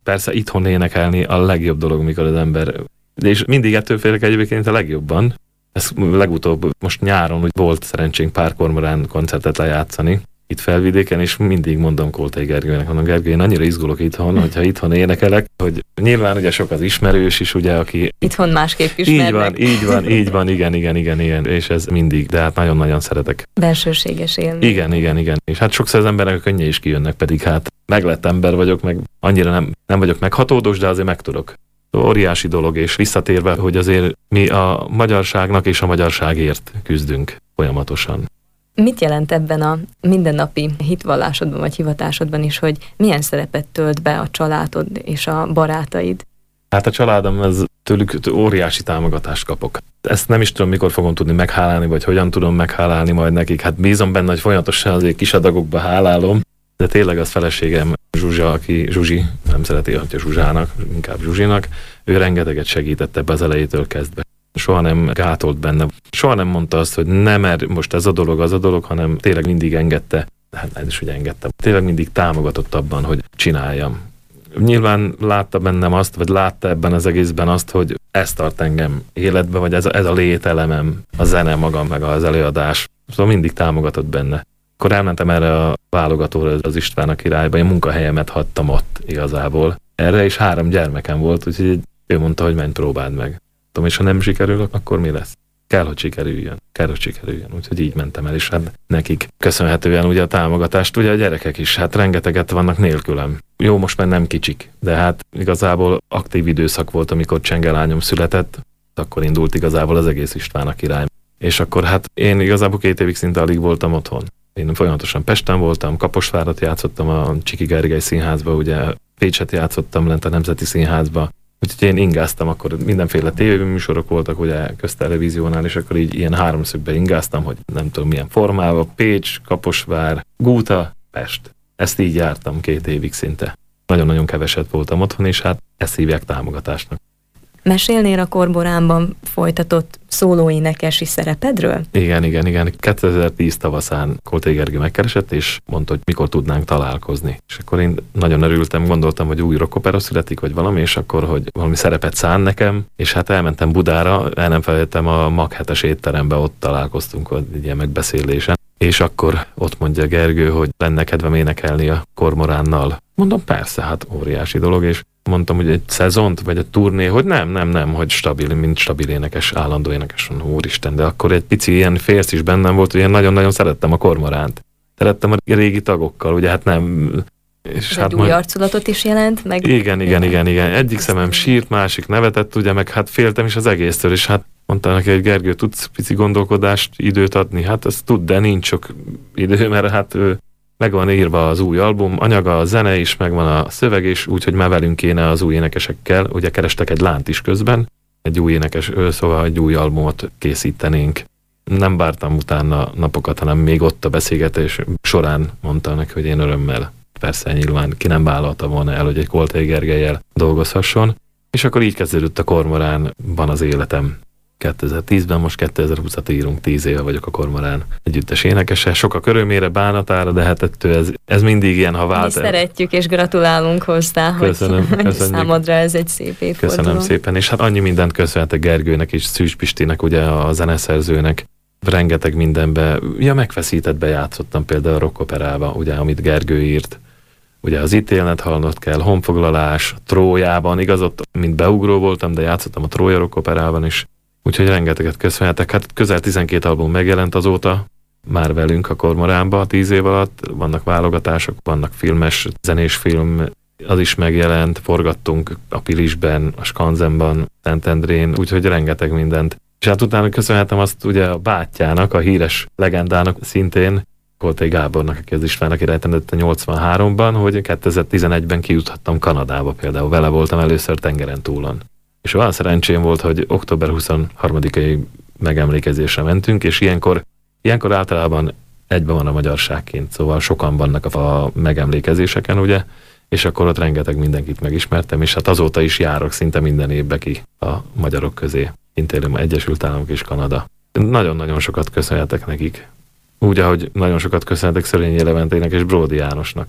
persze itthon énekelni a legjobb dolog, mikor az ember, és mindig ettől félek egyébként a legjobban. Ez legutóbb most nyáron úgy volt szerencsénk pár kormorán koncertet lejátszani itt Felvidéken, és mindig mondom Koltai Gergőnek, mondom, Gergő, én annyira izgulok itthon, hogyha itthon énekelek, hogy nyilván ugye sok az ismerős is, ugye, aki... Itthon másképp ismernek. Így van, igen, és ez mindig, de hát nagyon-nagyon szeretek. Bensőséges élmény. Igen, és hát sokszor az emberek könnye is kijönnek, pedig hát meglett ember vagyok, meg annyira nem vagyok meghatódós, de azért meg tudok. Óriási dolog, és visszatérve, hogy azért mi a magyarságnak és a magyarságért küzdünk folyamatosan. Mit jelent ebben a mindennapi hitvallásodban vagy hivatásodban is, hogy milyen szerepet tölt be a családod és a barátaid? Hát a családom, tőlük óriási támogatást kapok. Ezt nem is tudom, mikor fogom tudni meghálálni, vagy hogyan tudom meghálálni majd nekik. Hát bízom benne, hogy folyamatosan azért kis adagokba hálálom, de tényleg az feleségem Zsuzsi, nem szereti, hogy Zsuzsának, inkább Zsuzsinak, ő rengeteget segített ebbe az elejétől kezdve. Soha nem gátolt benne. Soha nem mondta azt, hogy nem, mert most ez a dolog, az a dolog, hanem tényleg mindig engedte. Hát ez is, hogy engedte. Tényleg mindig támogatott abban, hogy csináljam. Nyilván látta bennem azt, vagy látta ebben az egészben azt, hogy ez tart engem életbe, vagy ez a lételemem, a zene maga, meg az előadás. Szóval mindig támogatott benne. Akkor elmentem erre a válogatóra, az István a Királyba, én munkahelyemet hagytam ott igazából. Erre is 3 gyermekem volt, úgyhogy ő mondta, hogy menj, próbáld meg. És ha nem sikerül, akkor mi lesz? Kell, hogy sikerüljön. Úgyhogy így mentem el, és hát nekik köszönhetően ugye a támogatást, ugye a gyerekek is, hát rengeteget vannak nélkülem. Jó, most már nem kicsik, de hát igazából aktív időszak volt, amikor csengelányom született, akkor indult igazából az egész István a Király. És akkor hát én igazából 2 évig szinte alig voltam otthon. Én folyamatosan Pesten voltam, Kaposvárat játszottam a Csiki Gergely Színházba, ugye Pécset játszottam lent a Nemzeti Színházba. Úgyhogy én ingáztam, akkor mindenféle tévéműsorok voltak ugye köztelevíziónál, és akkor így ilyen 3-szögbe ingáztam, hogy nem tudom milyen formában, Pécs, Kaposvár, Gúta, Pest. Ezt így jártam 2 évig szinte. Nagyon-nagyon keveset voltam otthon, és hát ezt hívják támogatásnak. Mesélnél a Kormoránban folytatott szólóénekesi szerepedről? Igen. 2010 tavaszán Koltai Gergő megkeresett, és mondta, hogy mikor tudnánk találkozni. És akkor én nagyon örültem, gondoltam, hogy új rockopera születik, vagy valami, és akkor, hogy valami szerepet szán nekem, és hát elmentem Budára, el nem felejtem, a Mag 7-es étterembe, ott találkoztunk egy ilyen megbeszélésen. És akkor ott mondja Gergő, hogy lenne kedvem énekelni a Kormoránnal. Mondom, persze, hát óriási dolog, és mondtam, hogy egy szezont, vagy egy turné, hogy nem, hogy stabil énekes, állandó énekes, úristen, de akkor egy pici ilyen félsz is bennem volt, hogy én nagyon-nagyon szerettem a Kormoránt. Szerettem a régi tagokkal, ugye hát nem... És hát egy új arculatot is jelent, meg... Igen. Egyik szemem sírt, másik nevetett, ugye, meg hát féltem is az egésztől, és hát mondta neki, hogy Gergő, tudsz pici gondolkodást, időt adni? Hát ezt tud, de nincs sok idő, mert hát meg van írva az új album, anyaga, a zene is, megvan a szöveg is, úgyhogy már velünk kéne az új énekesekkel, ugye kerestek egy lánt is közben, egy új énekes, szóval egy új albumot készítenénk. Nem vártam utána napokat, hanem még ott a beszélgetés során mondta neki, hogy én örömmel. Persze nyilván ki nem vállalta volna el, hogy egy Koltai Gergellyel dolgozhasson. És akkor így kezdődött a Kormoránban az életem. 2010-ben, most 2020-at írunk, 10 éve vagyok a Kormorán együttes énekese. Sokak örömére, bánatára, de hát ettől ez mindig ilyen, ha vált. Mi szeretjük és gratulálunk hozzá, köszönöm. Számodra ez egy szép évforduló. Köszönöm szépen, és hát annyi mindent köszönhetek Gergőnek és Szűcs Pistinek, ugye a zeneszerzőnek. Rengeteg mindenbe, megfeszített bejátszottam például a rockoperába, ugye, amit Gergő írt. Ugye az Ítélnet halnod kell, Honfoglalás, Trójában, igaz, ott mint beugró voltam, de játszottam a Trója rockoperában is. Úgyhogy rengeteget köszönhetek. Hát közel 12 album megjelent azóta, már velünk a Kormoránba 10 év alatt. Vannak válogatások, vannak filmes, zenés film, az is megjelent, forgattunk a Pilisben, a Skanzenban, Szentendrén, úgyhogy rengeteg mindent. És hát utána köszönhetem azt ugye a bátyjának, a híres legendának szintén, Koltai Gábornak, aki az István a Királyt rendette 83-ban, hogy 2011-ben kijuthattam Kanadába például, vele voltam először tengeren túlon. És olyan szerencsém volt, hogy október 23-ai megemlékezésre mentünk, és ilyenkor általában egyben van a magyarságként, szóval sokan vannak a megemlékezéseken, ugye, és akkor ott rengeteg mindenkit megismertem, és hát azóta is járok szinte minden évbe ki a magyarok közé. Intélem Egyesült Államok és Kanada. Nagyon-nagyon sokat köszönhetek nekik. Úgy, ahogy nagyon sokat köszönhetek Szörényi Leventének és Bródi Jánosnak.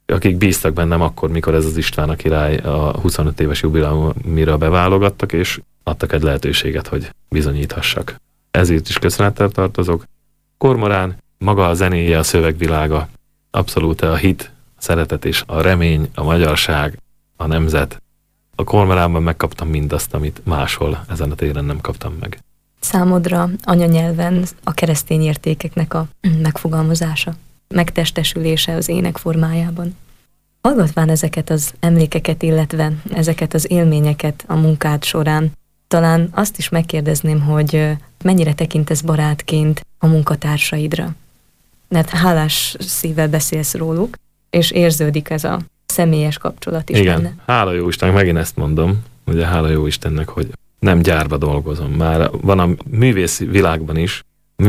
akik bíztak bennem akkor, mikor ez az István a király a 25 éves jubileumra beválogattak, és adtak egy lehetőséget, hogy bizonyíthassak. Ezért is köszönettel tartozok. Kormorán, maga a zenéje, a szövegvilága, abszolút a hit, a szeretet és a remény, a magyarság, a nemzet. A Kormoránban megkaptam mindazt, amit máshol ezen a téren nem kaptam meg. Számodra anyanyelven a keresztény értékeknek a megfogalmazása, megtestesülése az ének formájában. Hallgatván ezeket az emlékeket, illetve ezeket az élményeket a munkád során, talán azt is megkérdezném, hogy mennyire tekintesz barátként a munkatársaidra. Mert hálás szívvel beszélsz róluk, és érződik ez a személyes kapcsolat is benne. Igen, hála jó Istennek, megint ezt mondom, ugye hála jó Istennek, hogy nem gyárba dolgozom. Már van a művész világban is,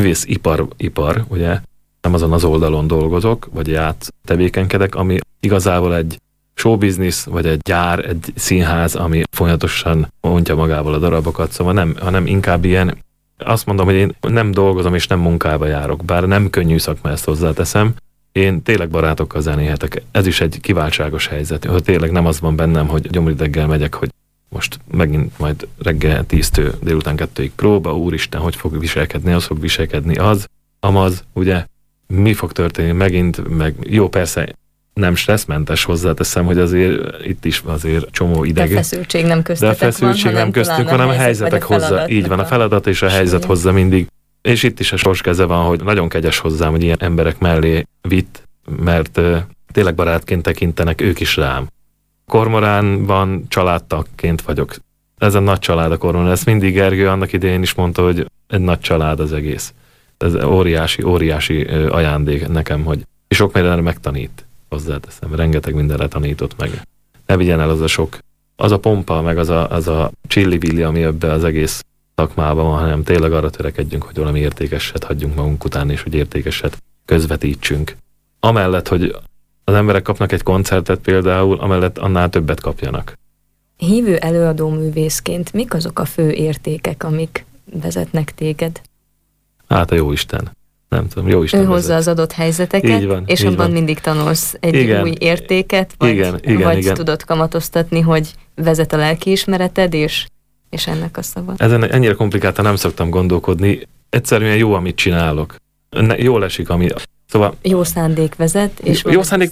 művészipar, ugye, nem azon az oldalon dolgozok, vagy tevékenykedek, ami igazából egy showbiznisz, vagy egy gyár, egy színház, ami folyamatosan ontja magával a darabokat, szóval nem, hanem inkább ilyen, azt mondom, hogy én nem dolgozom és nem munkába járok, bár nem könnyű szakma, ezt hozzáteszem. Én tényleg barátokkal zenélhetek. Ez is egy kiváltságos helyzet, hogy tényleg nem az van bennem, hogy gyomrideggel megyek, hogy most megint majd reggel 10-től délután 2-ig próba, úristen, hogy fog viselkedni, az fog viselkedni, amaz, ugye, mi fog történni megint, meg jó, persze nem stresszmentes, hozzáteszem, hogy azért itt is azért csomó ideg. De a feszültség nem köztetek van. De a feszültség nem köztünk, hanem a helyzetek hozza. Így van, a feladat és a helyzet hozza mindig. És itt is a sors keze van, hogy nagyon kegyes hozzám, hogy ilyen emberek mellé vitt, mert tényleg barátként tekintenek ők is rám. Kormoránban családtagként vagyok. Ez a nagy család a Kormorán. Ezt mindig Gergő annak idején is mondta, hogy egy nagy család az egész. Ez óriási ajándék nekem, hogy sok mindenre megtanít. Hozzáteszem, rengeteg mindenre tanított meg. Ne vigyen el az a pompa, meg az a csillibilli, ami ebbe az egész szakmában van, hanem tényleg arra törekedjünk, hogy valami értékeset hagyjunk magunk után, és hogy értékeset közvetítsünk. Amellett, hogy az emberek kapnak egy koncertet például, amellett annál többet kapjanak. Hívő előadó művészként mik azok a fő értékek, amik vezetnek téged? Hát a Jóisten. Nem tudom, Jóisten ő hozza az adott helyzeteket, van, és abban van. Mindig tanulsz egy új értéket, vagy tudod kamatoztatni, hogy vezet a lelkiismereted, és ennek a szava. Ezen ennyire komplikáltan nem szoktam gondolkodni. Egyszerűen jó, amit csinálok. Jól esik, ami... Szóval, jó szándék vezet, és jó szándék,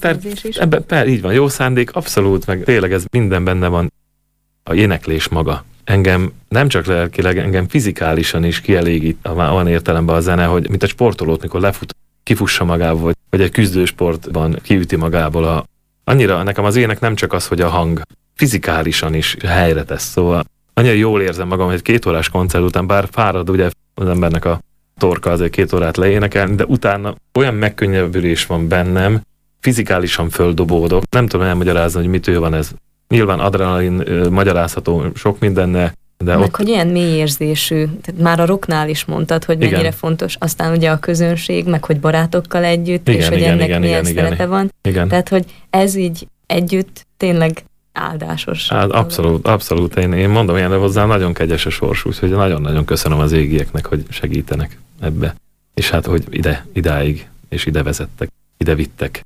így van, jó szándék, abszolút, meg tényleg ez minden benne van. A éneklés maga. Engem nem csak lelkileg, engem fizikálisan is kielégít van értelemben a zene, hogy mint egy sportolót, mikor lefut, kifussa magából, vagy egy küzdősportban kiüti magából. Annyira nekem az ének nem csak az, hogy a hang fizikálisan is helyre tesz, szóval annyira jól érzem magam, hogy 2 órás koncert után, bár fárad ugye az embernek a torka azért 2 órát leénekelni, de utána olyan megkönnyebbülés van bennem, fizikálisan földobódok. Nem tudom elmagyarázni, hogy mitől van ez. Nyilván adrenalin magyarázható sok mindenne, de meg hogy ilyen mély érzésű, tehát már a rocknál is mondtad, hogy mennyire fontos, aztán ugye a közönség, meg hogy barátokkal együtt, és hogy ennek milyen szerepe van. Igen. Tehát, hogy ez így együtt tényleg áldásos. Hát abszolút. Én mondom, ilyenre hozzám nagyon kegyes a sors, úgyhogy nagyon-nagyon köszönöm az égieknek, hogy segítenek ebbe. És hát, hogy idáig, és ide vezettek, ide vittek.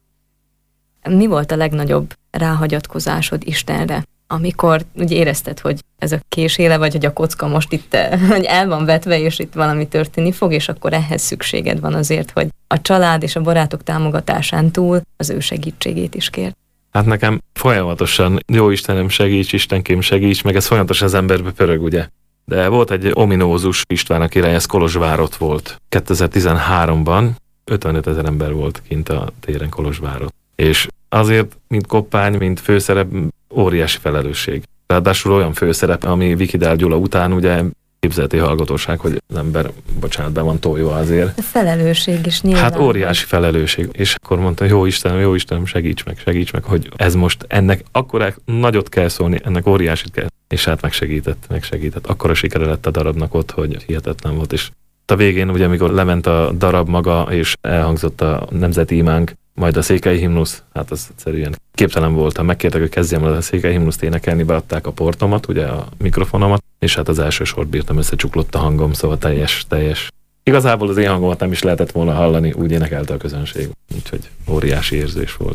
Mi volt a legnagyobb ráhagyatkozásod Istenre, amikor úgy érezted, hogy ez a késéle, vagy hogy a kocka most itt hogy el van vetve, és itt valami történni fog, és akkor ehhez szükséged van azért, hogy a család és a barátok támogatásán túl az ő segítségét is kért? Hát nekem folyamatosan, jó Istenem segíts, Istenkém segíts, meg ez folyamatosan az emberbe pörög, ugye. De volt egy ominózus István a király, ez Kolozsvárott volt. 2013-ban 55 000 ember volt kint a téren Kolozsvárott. És azért, mint koppány, mint főszerep, óriási felelősség. Ráadásul olyan főszerep, ami Vikidál Gyula után ugye képzeleti hallgatóság, hogy az ember, be van tojva azért. A felelősség is nyilván. Hát óriási felelősség. És akkor mondta, jó Istenem, segíts meg, hogy ez most ennek akkor nagyot kell szólni, ennek óriásit kell. És hát megsegített. Akkora sikere lett a darabnak ott, hogy hihetetlen volt. És a végén, ugye, amikor lement a darab maga, és elhangzott a nemzeti imánk, majd a székely himnusz, hát az egyszerűen képtelen voltam. Megkértek, hogy kezdjem el a székely himnuszt énekelni, beadták a portomat, ugye a mikrofonomat, és hát az első sort bírtam, összecsuklott a hangom, szóval teljes. Igazából az én hangomat nem is lehetett volna hallani, úgy énekelte a közönség, úgyhogy óriási érzés volt.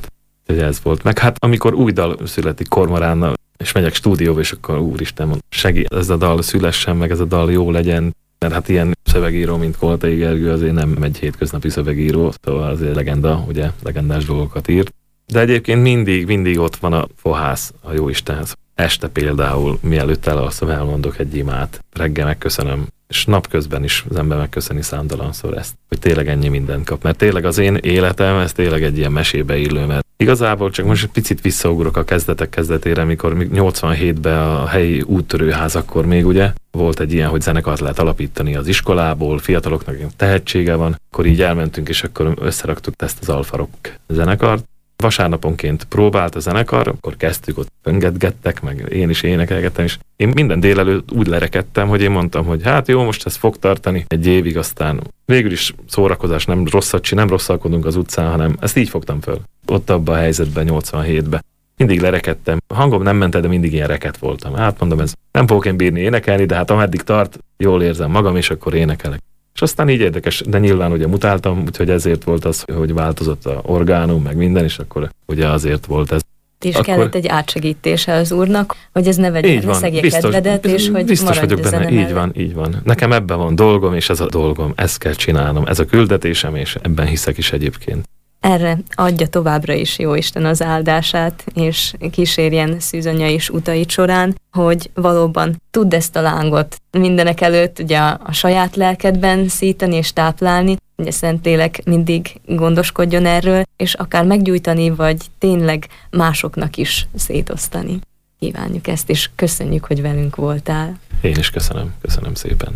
hogy ez volt. Meg hát amikor új dal születik Kormoránnal, és megyek stúdióba, és akkor úristen, segít, ez a dal szülessen, meg ez a dal jó legyen, mert hát ilyen szövegíró, mint Koltai Gergő, azért nem egy hétköznapi szövegíró, szóval azért legenda, ugye, legendás dolgokat írt. De egyébként mindig ott van a fohász a Jóistenhez. Este például, mielőtt elalszom, elmondok egy imát, reggel megköszönöm, és napközben is az ember megköszöni számtalanszor ezt, hogy tényleg ennyi mindent kap. Mert tényleg az én életem, ez tényleg egy ilyen mesébe illő, mert igazából csak most egy picit visszaugrok a kezdetek kezdetére, mikor 87-ben a helyi úttörőház, akkor még ugye volt egy ilyen, hogy zenekart lehet alapítani az iskolából, fiataloknak tehetsége van, akkor így elmentünk, és akkor összeraktuk ezt az Alfa Rock zenekart. Vasárnaponként próbált a zenekar, akkor kezdtük, ott pöngetgettek, meg én is énekelgettem, és én minden délelőtt úgy lerekedtem, hogy én mondtam, hogy hát jó, most ez fog tartani egy évig, aztán végül is szórakozás, nem rosszalkodunk az utcán, hanem ezt így fogtam föl. Ott abban a helyzetben, 87-ben. Mindig lerekedtem. A hangom nem ment el, de mindig ilyen reket voltam. Hát mondom, ez nem fogok én bírni énekelni, de hát ameddig tart, jól érzem magam, és akkor énekelek. És aztán így érdekes, de nyilván ugye mutáltam, úgyhogy ezért volt az, hogy változott a orgánum, meg minden, és akkor ugye azért volt ez. És akkor kellett egy átsegítése az úrnak, hogy ez ne vegyen szegje kedvedet, és hogy biztos vagyok benne, így van. Nekem ebben van dolgom, és ez a dolgom, ezt kell csinálnom, ez a küldetésem, és ebben hiszek is egyébként. Erre adja továbbra is Jóisten az áldását, és kísérjen Szűz-anya is utait során, hogy valóban tudd ezt a lángot mindenek előtt ugye a saját lelkedben szíteni és táplálni, ugye Szentlélek mindig gondoskodjon erről, és akár meggyújtani, vagy tényleg másoknak is szétosztani. Kívánjuk ezt, és köszönjük, hogy velünk voltál. Én is köszönöm szépen.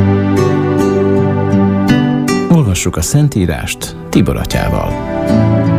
Olvassuk a Szentírást Tibor atyával.